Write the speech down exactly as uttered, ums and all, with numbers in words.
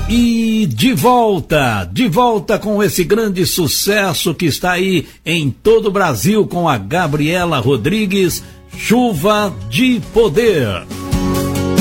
E de volta, de volta com esse grande sucesso que está aí em todo o Brasil com a Gabriela Rodrigues, Chuva de Poder.